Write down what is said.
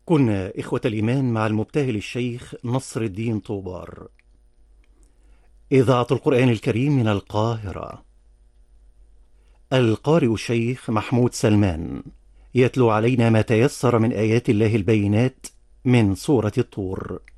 كنا إخوة الإيمان مع المبتهل الشيخ نصر الدين طوبار. إذاعة القرآن الكريم من القاهرة. القارئ الشيخ محمود سلمان يتلو علينا ما تيسر من آيات الله البينات من سورة الطور.